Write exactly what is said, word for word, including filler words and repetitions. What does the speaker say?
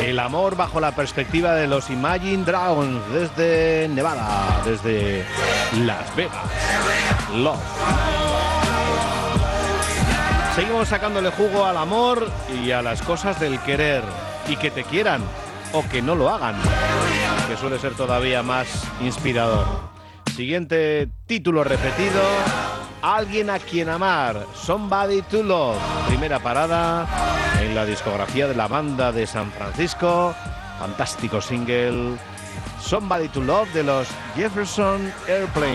El amor bajo la perspectiva de los Imagine Dragons desde Nevada, desde Las Vegas. Love. Seguimos sacándole jugo al amor y a las cosas del querer. Y que te quieran o que no lo hagan, que suele ser todavía más inspirador. Siguiente título repetido: Alguien a quien amar, Somebody to Love. Primera parada en la discografía de la banda de San Francisco. Fantástico single, Somebody to Love, de los Jefferson Airplane.